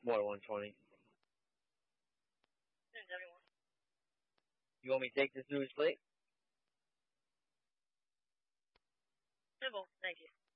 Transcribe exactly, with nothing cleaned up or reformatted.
What, one twenty? seventy-one. You want me to take this to his plate? Simple, thank you.